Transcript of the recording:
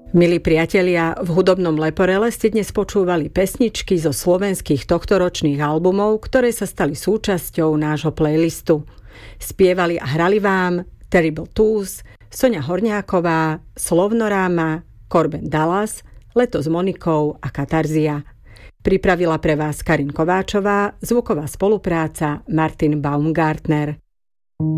Milí priatelia, v hudobnom Leporele ste dnes počúvali pesničky zo slovenských tohtoročných albumov, ktoré sa stali súčasťou nášho playlistu. Spievali a hrali vám Terrible Twos, Soňa Horňáková, Slovnoráma, Korben Dallas, Leto s Monikou a Katarzia. Pripravila pre vás Karin Kováčová, zvuková spolupráca Martin Baumgartner.